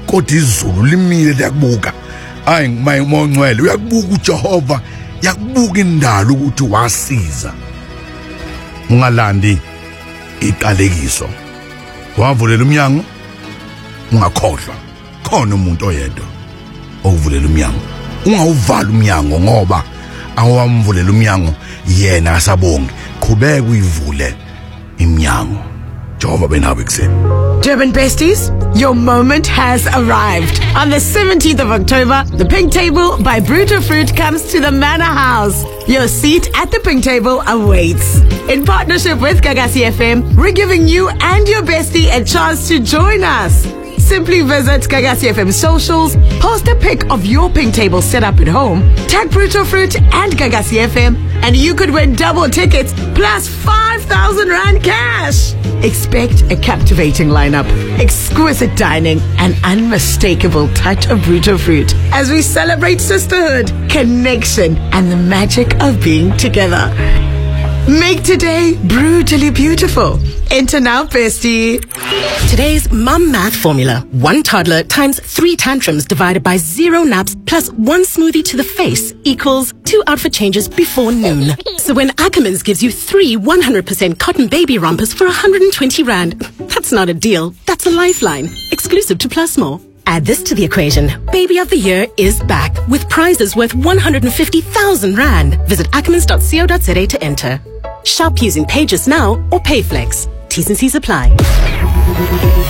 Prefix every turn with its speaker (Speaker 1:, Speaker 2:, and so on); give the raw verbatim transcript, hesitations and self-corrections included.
Speaker 1: kodwa izulu limile liyakubuka. Hayi ngiyimongcwele uyakubuka uJehova, yakubuka indalo ukuthi wasiza. Ungalandi iqalekiso. Wavulela umnyango ungakhohlwa. Khona umuntu oyedwa ovulela umnyango. Ungawuvala umnyango ngoba awamvulela umnyango yena asabonge. Qhubeka uyivule imnyango. Jehova benabe kuseni.
Speaker 2: Durban Besties, your moment has arrived. On the seventeenth of October, the Pink Table by Brutal Fruit comes to the Manor House. Your seat at the Pink Table awaits. In partnership with Gagasi F M, we're giving you and your bestie a chance to join us. Simply visit Gagasi F M socials, post a pic of your Pink Table set up at home, tag Brutal Fruit and Gagasi F M, and you could win double tickets plus five thousand rand cash. Expect a captivating lineup, exquisite dining, and unmistakable touch of Brutal Fruit as we celebrate sisterhood, connection, and the magic of being together. Make today brutally beautiful. Enter now, bestie.
Speaker 3: Today's mum math formula. One toddler times three tantrums divided by zero naps plus one smoothie to the face equals two outfit changes before noon. So when Ackermans gives you three one hundred percent cotton baby rompers for one hundred twenty rand, that's not a deal. That's a lifeline. Exclusive to Plusmore. Add this to the equation. Baby of the Year is back with prizes worth one hundred fifty thousand rand. Visit ackermans dot co dot za to enter. Shop using Pages Now or Payflex. T's and C's apply.